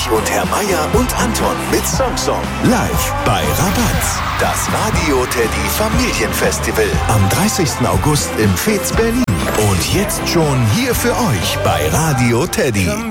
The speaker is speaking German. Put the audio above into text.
Ulrich und Herr Meier und Anton mit Song. Live bei Rabatz. Das Radio Teddy Familienfestival am 30. August im Fez Berlin. Und jetzt schon hier für euch bei Radio Teddy.